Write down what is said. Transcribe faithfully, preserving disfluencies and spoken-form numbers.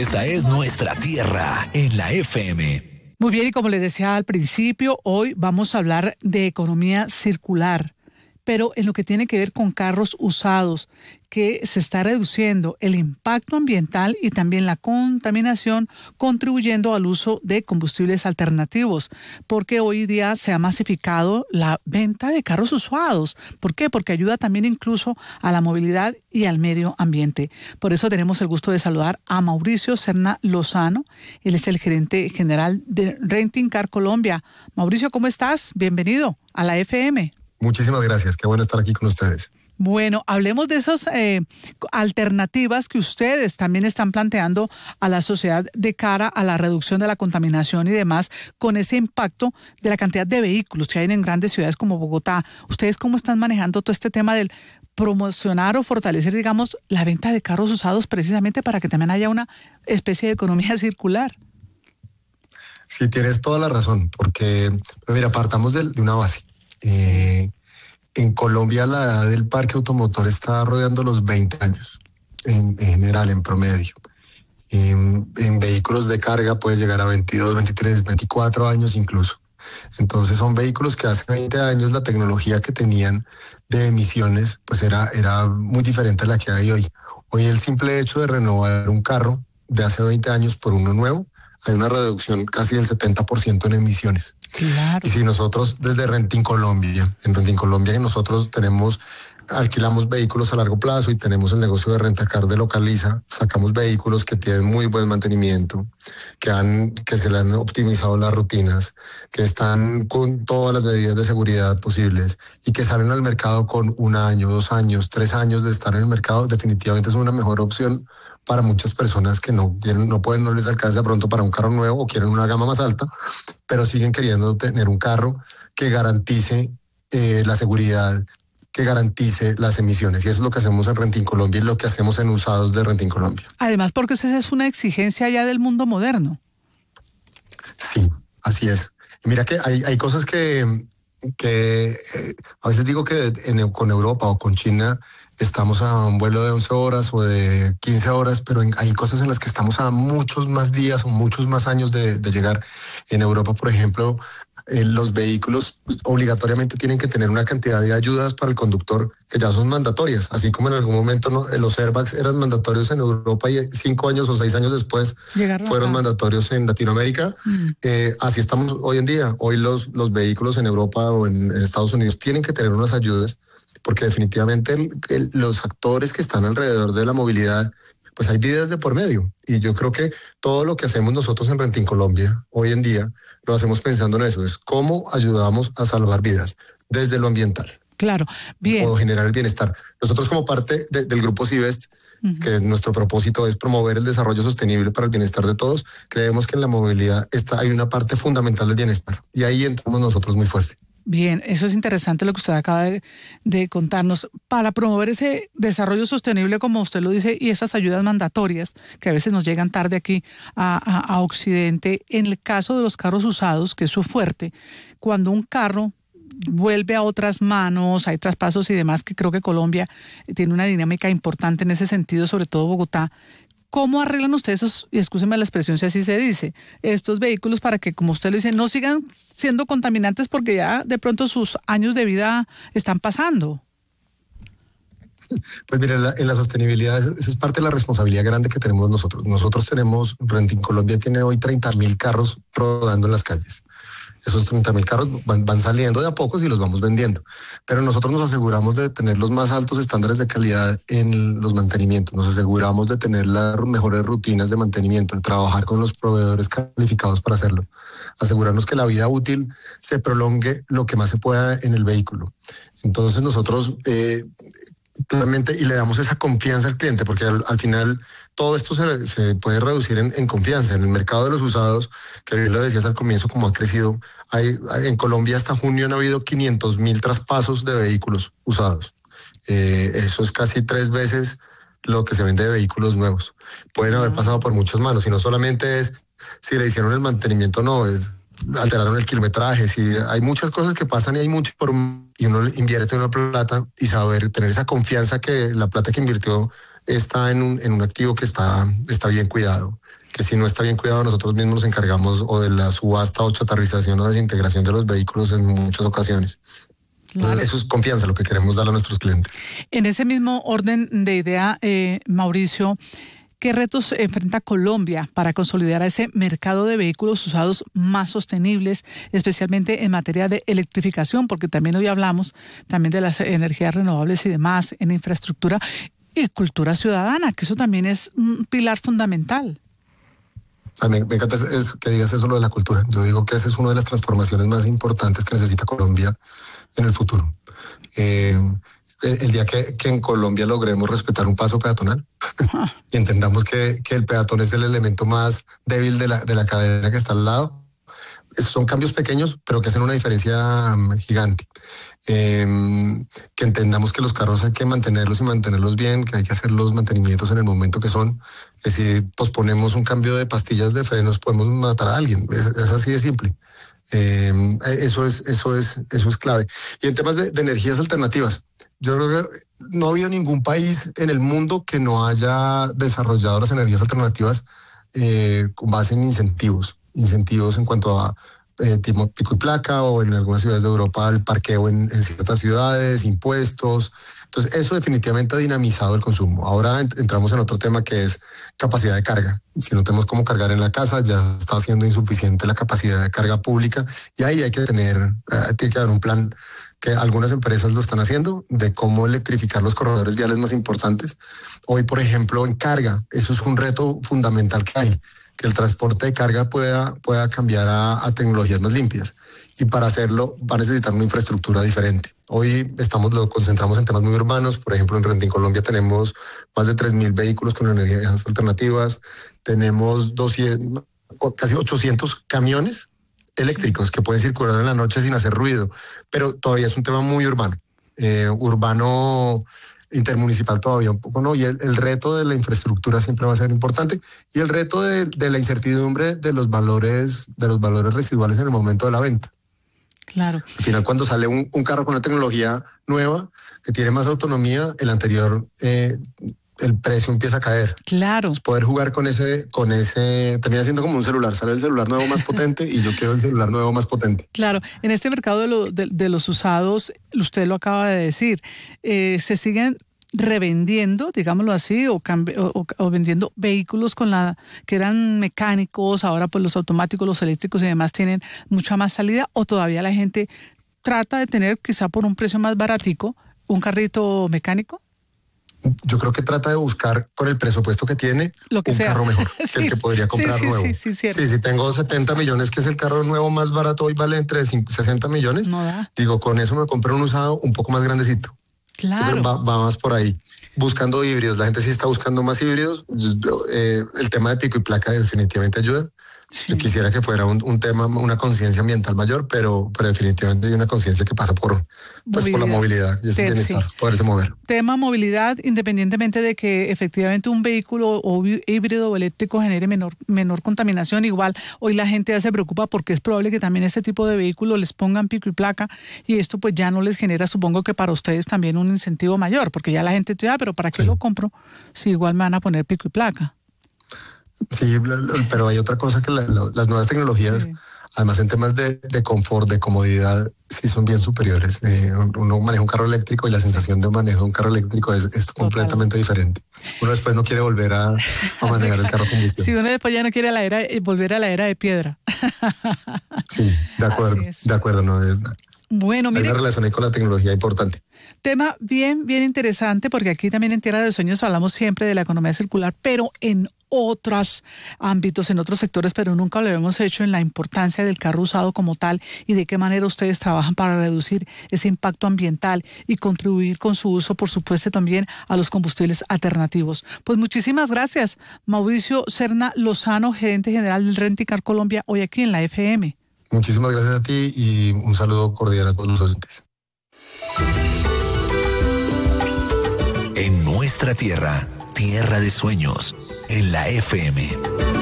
Esta es nuestra tierra en la F M. Muy bien, y como les decía al principio, hoy vamos a hablar de economía circular, pero en lo que tiene que ver con carros usados, que se está reduciendo el impacto ambiental y también la contaminación, contribuyendo al uso de combustibles alternativos, porque hoy día se ha masificado la venta de carros usados. ¿Por qué? Porque ayuda también incluso a la movilidad y al medio ambiente. Por eso tenemos el gusto de saludar a Mauricio Serna Lozano. Él es el gerente general de Renting Car Colombia. Mauricio, ¿cómo estás? Bienvenido a la F M. Muchísimas gracias, qué bueno estar aquí con ustedes. Bueno, hablemos de esas eh, alternativas que ustedes también están planteando a la sociedad de cara a la reducción de la contaminación y demás, con ese impacto de la cantidad de vehículos que hay en grandes ciudades como Bogotá. ¿Ustedes cómo están manejando todo este tema del promocionar o fortalecer, digamos, la venta de carros usados precisamente para que también haya una especie de economía circular? Sí, tienes toda la razón, porque, mira, partamos de, de una base. Eh, en Colombia la edad del parque automotor está rodeando los veinte años, en, en general, en promedio. En, en vehículos de carga puede llegar a veintidós, veintitrés, veinticuatro años incluso. Entonces son vehículos que hace veinte años la tecnología que tenían de emisiones pues era, era muy diferente a la que hay hoy. Hoy el simple hecho de renovar un carro de hace veinte años por uno nuevo, hay una reducción casi del setenta por ciento en emisiones. Claro. Y si nosotros desde Renting Colombia, en Renting Colombia nosotros tenemos, alquilamos vehículos a largo plazo y tenemos el negocio de Rentacar de Localiza, sacamos vehículos que tienen muy buen mantenimiento, que, han, que se le han optimizado las rutinas, que están con todas las medidas de seguridad posibles y que salen al mercado con un año, dos años, tres años de estar en el mercado, definitivamente es una mejor opción para muchas personas que no quieren, no pueden, no les alcanza pronto para un carro nuevo o quieren una gama más alta, pero siguen queriendo tener un carro que garantice eh, la seguridad, que garantice las emisiones. Y eso es lo que hacemos en Renting Colombia y lo que hacemos en usados de Renting Colombia. Además, porque esa es una exigencia ya del mundo moderno. Sí, así es. Y mira que hay, hay cosas que, que eh, a veces digo que en, con Europa o con China estamos a un vuelo de once horas o de quince horas, pero en, hay cosas en las que estamos a muchos más días o muchos más años de, de llegar. En Europa, por ejemplo, eh, los vehículos obligatoriamente tienen que tener una cantidad de ayudas para el conductor que ya son mandatorias, así como en algún momento no, los airbags eran mandatorios en Europa y cinco años o seis años después Llegaron fueron acá. mandatorios en Latinoamérica. Mm. Eh, así estamos hoy en día. Hoy los, los vehículos en Europa o en, en Estados Unidos tienen que tener unas ayudas porque definitivamente el, el, los actores que están alrededor de la movilidad, pues hay vidas de por medio. Y yo creo que todo lo que hacemos nosotros en Renting Colombia hoy en día lo hacemos pensando en eso, es cómo ayudamos a salvar vidas desde lo ambiental. Claro, bien. O generar el bienestar. Nosotros como parte de, del grupo Civest, uh-huh. que nuestro propósito es promover el desarrollo sostenible para el bienestar de todos, creemos que en la movilidad está, hay una parte fundamental del bienestar. Y ahí entramos nosotros muy fuerte. Bien, eso es interesante lo que usted acaba de, de contarnos. Para promover ese desarrollo sostenible, como usted lo dice, y esas ayudas mandatorias que a veces nos llegan tarde aquí a, a, a Occidente, en el caso de los carros usados, que es su fuerte, cuando un carro vuelve a otras manos, hay traspasos y demás, que creo que Colombia tiene una dinámica importante en ese sentido, sobre todo Bogotá. ¿Cómo arreglan ustedes esos, y escúcheme la expresión si así se dice, estos vehículos para que, como usted lo dice, no sigan siendo contaminantes porque ya de pronto sus años de vida están pasando? Pues mira, en la, en la sostenibilidad, esa es parte de la responsabilidad grande que tenemos nosotros. Nosotros tenemos, Renting Colombia tiene hoy treinta mil carros rodando en las calles. Esos treinta mil carros van, van saliendo de a pocos y los vamos vendiendo. Pero nosotros nos aseguramos de tener los más altos estándares de calidad en los mantenimientos. Nos aseguramos de tener las mejores rutinas de mantenimiento, de trabajar con los proveedores calificados para hacerlo. Asegurarnos que la vida útil se prolongue lo que más se pueda en el vehículo. Entonces nosotros... Eh, Claramente, y le damos esa confianza al cliente, porque al, al final todo esto se, se puede reducir en, en confianza. En el mercado de los usados, que bien lo decías al comienzo, como ha crecido, hay, hay en Colombia hasta junio han habido quinientos mil traspasos de vehículos usados. Eh, eso es casi tres veces lo que se vende de vehículos nuevos. Pueden haber pasado por muchas manos, y no solamente es si le hicieron el mantenimiento o no, es alteraron el kilometraje, si hay muchas cosas que pasan y hay mucho por y uno invierte una plata y saber tener esa confianza que la plata que invirtió está en un, en un activo que está, está bien cuidado, que si no está bien cuidado nosotros mismos nos encargamos o de la subasta o chatarrización o desintegración de los vehículos en muchas ocasiones. Claro. Eso es confianza, lo que queremos dar a nuestros clientes. En ese mismo orden de idea, eh, Mauricio, ¿qué retos enfrenta Colombia para consolidar ese mercado de vehículos usados más sostenibles, especialmente en materia de electrificación? Porque también hoy hablamos también de las energías renovables y demás, en infraestructura y cultura ciudadana, que eso también es un pilar fundamental. A mí me encanta es que digas eso, lo de la cultura. Yo digo que esa es una de las transformaciones más importantes que necesita Colombia en el futuro. Eh, el día que, que en Colombia logremos respetar un paso peatonal ah. y entendamos que, que el peatón es el elemento más débil de la, de la cadena que está al lado, son cambios pequeños, pero que hacen una diferencia um, gigante. Eh, que entendamos que los carros hay que mantenerlos y mantenerlos bien, que hay que hacer los mantenimientos en el momento que son, que si posponemos un cambio de pastillas de frenos podemos matar a alguien, es, es así de simple. Eh, eso es, eso es, eso es clave. Y en temas de, de energías alternativas, yo creo que no ha habido ningún país en el mundo que no haya desarrollado las energías alternativas eh, con base en incentivos, incentivos en cuanto a Eh, tipo pico y placa, o en algunas ciudades de Europa el parqueo en, en ciertas ciudades, impuestos. Entonces eso definitivamente ha dinamizado el consumo. Ahora ent- entramos en otro tema que es capacidad de carga. Si no tenemos cómo cargar en la casa, ya está siendo insuficiente la capacidad de carga pública, y ahí hay que tener, eh, tiene que haber un plan, que algunas empresas lo están haciendo, de cómo electrificar los corredores viales más importantes. Hoy, por ejemplo, en carga, eso es un reto fundamental que hay, que el transporte de carga pueda, pueda cambiar a, a tecnologías más limpias. Y para hacerlo va a necesitar una infraestructura diferente. Hoy estamos, lo concentramos en temas muy urbanos. Por ejemplo, en Renting Colombia tenemos más de tres mil vehículos con energías alternativas. Tenemos doscientos, casi ochocientos camiones eléctricos que pueden circular en la noche sin hacer ruido. Pero todavía es un tema muy urbano. Eh, urbano... intermunicipal todavía un poco no, y el, el reto de la infraestructura siempre va a ser importante, y el reto de, de la incertidumbre de los valores de los valores residuales en el momento de la venta. Claro. Al final, cuando sale un, un carro con una tecnología nueva que tiene más autonomía, el anterior eh, el precio empieza a caer. Claro. Entonces, poder jugar con ese, con ese, termina siendo como un celular, sale el celular nuevo más potente y yo quiero el celular nuevo más potente. Claro, en este mercado de, lo, de, de los usados, usted lo acaba de decir, eh, se siguen revendiendo, digámoslo así, o, cambi- o, o vendiendo vehículos con la que eran mecánicos, ahora pues los automáticos, los eléctricos y demás tienen mucha más salida, o todavía la gente trata de tener, quizá por un precio más baratico, un carrito mecánico. Yo creo que trata de buscar con el presupuesto que tiene Lo que un sea. carro mejor Sí. que el que podría comprar sí, sí, nuevo. Sí, sí, cierto. Sí, si tengo setenta millones, que es el carro nuevo más barato, hoy vale entre sesenta millones. No da. Digo, con eso me compro un usado un poco más grandecito. Claro. Va, va más por ahí. Buscando híbridos. La gente sí está buscando más híbridos. Eh, el tema de pico y placa definitivamente ayuda. Sí. Yo quisiera que fuera un, un tema, una conciencia ambiental mayor, pero, pero definitivamente hay una conciencia que pasa por, pues, por la movilidad y ese bienestar, sí. Poderse mover. Tema movilidad, independientemente de que efectivamente un vehículo o híbrido o eléctrico genere menor, menor contaminación, igual hoy la gente ya se preocupa porque es probable que también este tipo de vehículos les pongan pico y placa, y esto pues ya no les genera, supongo que para ustedes también un incentivo mayor, porque ya la gente dice, ah, pero ¿para qué sí. lo compro si igual me van a poner pico y placa? Sí, pero hay otra cosa, que la, la, las nuevas tecnologías, sí. además en temas de, de confort, de comodidad, sí son bien superiores. Eh, uno maneja un carro eléctrico y la sensación de manejo de un carro eléctrico es, es completamente diferente. Uno después no quiere volver a, a manejar el carro combustión. Sí, uno después ya no quiere la era, volver a la era de piedra. Sí, de acuerdo, de acuerdo. No es, bueno, mire, hay una relación ahí con la tecnología importante. Tema bien, bien interesante, porque aquí también en Tierra de Sueños hablamos siempre de la economía circular, pero en otros ámbitos, en otros sectores, pero nunca lo hemos hecho en la importancia del carro usado como tal y de qué manera ustedes trabajan para reducir ese impacto ambiental y contribuir con su uso, por supuesto, también a los combustibles alternativos. Pues muchísimas gracias, Mauricio Serna Lozano, gerente general del Renting Car Colombia, hoy aquí en la F M. Muchísimas gracias a ti y un saludo cordial a todos los oyentes. En nuestra tierra, tierra de sueños, en la F M.